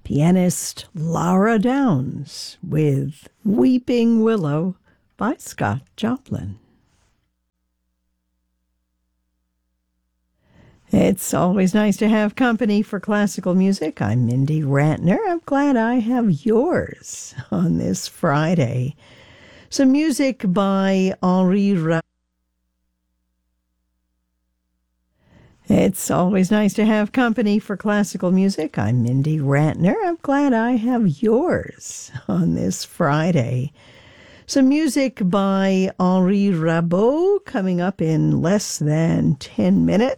pianist Laura Downs with Weeping Willow by Scott Joplin. It's always nice to have company for classical music. I'm Mindy Rantner. I'm glad I have yours on this Friday. Some music by Henri Rameau. It's always nice to have company for classical music. I'm Mindy Rantner. I'm glad I have yours on this Friday. Some music by Henri Rameau coming up in less than 10 minutes.